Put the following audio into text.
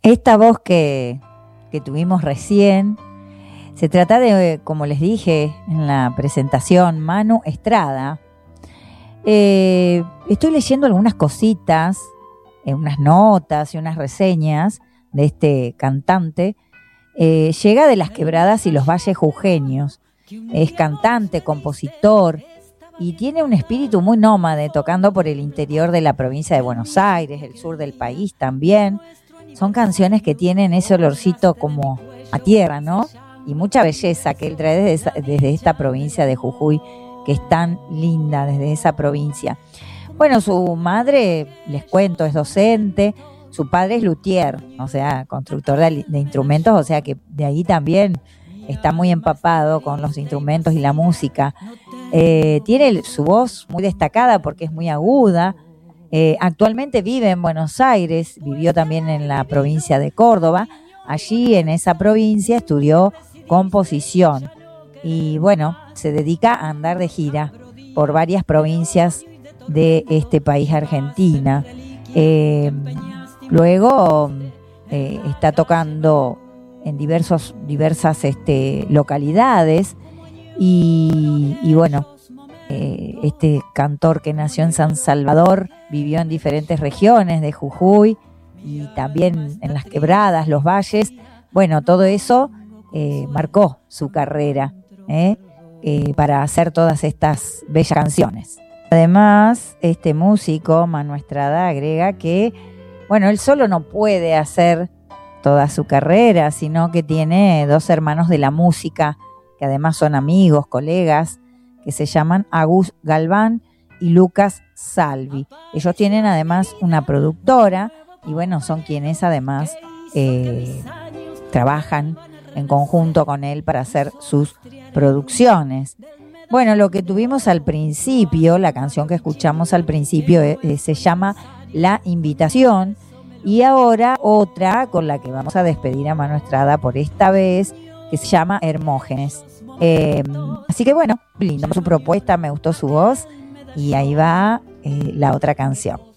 Esta voz que tuvimos recién, se trata de, como les dije en la presentación, Manu Estrada. Estoy leyendo algunas cositas, unas notas y unas reseñas de este cantante. Llega de las quebradas y los valles jujeños. Es cantante, compositor y tiene un espíritu muy nómade, tocando por el interior de la provincia de Buenos Aires, el sur del país también. Son canciones que tienen ese olorcito como a tierra, ¿no? Y mucha belleza que él trae desde esta provincia de Jujuy, que es tan linda, desde esa provincia. Bueno, su madre, les cuento, es docente, su padre es luthier, o sea, constructor de instrumentos, o sea que de ahí también está muy empapado con los instrumentos y la música. Tiene su voz muy destacada porque es muy aguda. Actualmente vive en Buenos Aires, vivió también en la provincia de Córdoba. Allí en esa provincia estudió composición y bueno, se dedica a andar de gira por varias provincias de este país, Argentina. Luego está tocando en diversas localidades y bueno, este cantor que nació en San Salvador vivió en diferentes regiones de Jujuy y también en las quebradas, los valles. Bueno, todo eso marcó su carrera para hacer todas estas bellas canciones. Además, este músico, Manu Estrada, agrega que, bueno, él solo no puede hacer toda su carrera, sino que tiene dos hermanos de la música, que además son amigos, colegas, que se llaman Agus Galván y Lucas Salvi. Ellos tienen además una productora y bueno, son quienes además trabajan en conjunto con él para hacer sus producciones. Bueno, lo que tuvimos al principio, la canción que escuchamos al principio se llama La Invitación, y ahora otra con la que vamos a despedir a Manu Estrada por esta vez, que se llama Hermógenes. Así que bueno, lindo su propuesta, me gustó su voz y ahí va la otra canción.